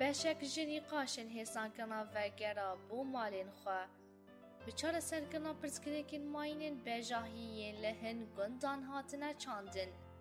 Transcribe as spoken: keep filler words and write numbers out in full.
بشک جنی قاشن هستان کنا وگرا بو مالین خوا بچار سرکنا پرسکرکن ماینن بجاهیین لهن گندان هاتنه چاندن